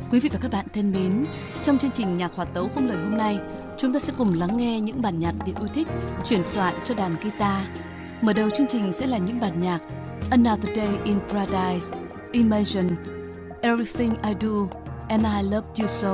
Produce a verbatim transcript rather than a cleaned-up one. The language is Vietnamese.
Quý vị và các bạn thân mến, trong chương trình Nhạc Hòa Tấu Không Lời hôm nay, chúng ta sẽ cùng lắng nghe những bản nhạc Điệp yêu thích chuyển soạn cho đàn guitar. Mở đầu chương trình sẽ là những bản nhạc Another Day in Paradise, Imagine, Everything I Do, and I Love You So.